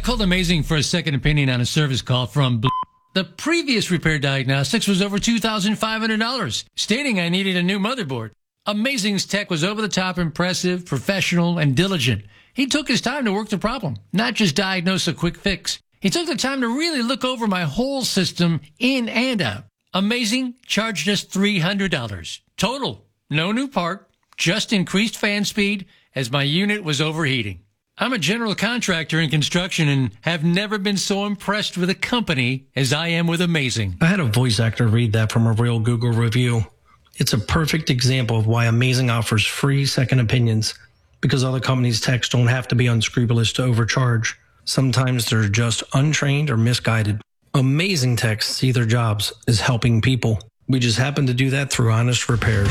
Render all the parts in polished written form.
Called Amazing for a second opinion on a service call from Blue. The previous repair diagnostics was over $2,500, stating I needed a new motherboard. Amazing's tech was over the top impressive, professional, and diligent. He took his time to work the problem, not just diagnose a quick fix. He took the time to really look over my whole system in and out. Amazing charged us $300. Total. No new part, just increased fan speed as my unit was overheating. I'm a general contractor in construction and have never been so impressed with a company as I am with Amazing. I had a voice actor read that from a real Google review. It's a perfect example of why Amazing offers free second opinions, because other companies' techs don't have to be unscrupulous to overcharge. Sometimes they're just untrained or misguided. Amazing techs see their jobs as helping people. We just happen to do that through honest repairs.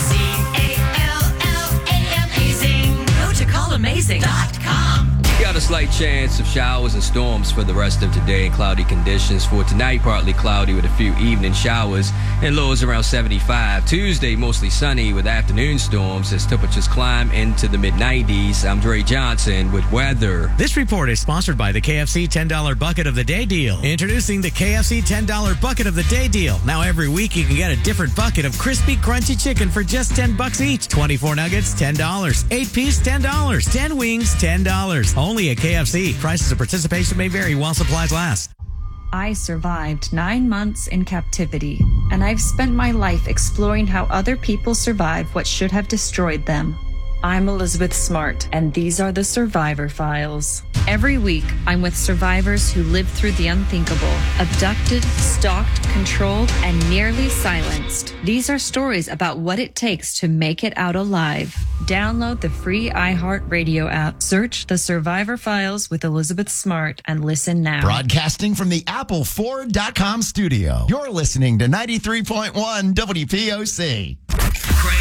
Amazing. Go to callamazing.com. Got a slight chance of showers and storms for the rest of today. Cloudy conditions for tonight, partly cloudy with a few evening showers and lows around 75. Tuesday, mostly sunny with afternoon storms as temperatures climb into the mid-90s. I'm Dre Johnson with weather. This report is sponsored by the KFC $10 Bucket of the Day deal. Introducing the KFC $10 Bucket of the Day deal. Now every week you can get a different bucket of crispy, crunchy chicken for just $10 each. 24 nuggets, $10. 8-piece, $10. 10 wings, $10. Only at KFC. Prices of participation may vary while supplies last. I survived 9 months in captivity, and I've spent my life exploring how other people survive what should have destroyed them. I'm Elizabeth Smart, and these are the Survivor Files. Every week, I'm with survivors who lived through the unthinkable, abducted, stalked, controlled, and nearly silenced. These are stories about what it takes to make it out alive. Download the free iHeartRadio app, search the Survivor Files with Elizabeth Smart, and listen now. Broadcasting from the AppleFord.com studio, you're listening to 93.1 WPOC.